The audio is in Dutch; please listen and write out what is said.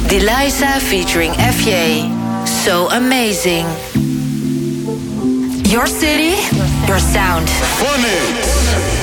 Deliza featuring FJ. So amazing. Your city, your sound. Funny.